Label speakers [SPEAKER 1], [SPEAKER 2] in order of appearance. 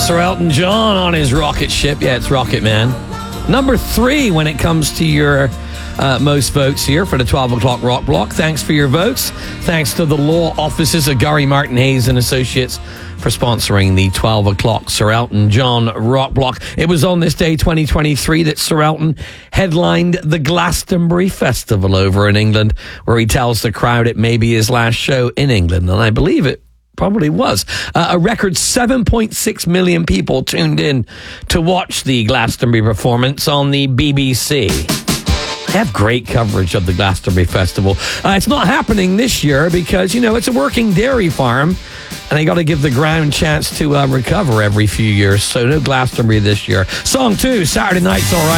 [SPEAKER 1] Sir Elton John on his rocket ship. Yeah, it's Rocket Man. Number 3 when it comes to your most votes here for the 12 o'clock rock block. Thanks for your votes. Thanks to the law offices of Gary Martin Hayes and Associates for sponsoring the 12 o'clock Sir Elton John rock block. It was on this day, 2023, that Sir Elton headlined the Glastonbury Festival over in England, where he tells the crowd it may be his last show in England. And I believe it probably was. A record 7.6 million people tuned in to watch the Glastonbury performance on the BBC. They have great coverage of the Glastonbury Festival. It's not happening this year because, it's a working dairy farm and they got to give the ground chance to recover every few years. So no Glastonbury this year. Song 2, Saturday Night's All Right.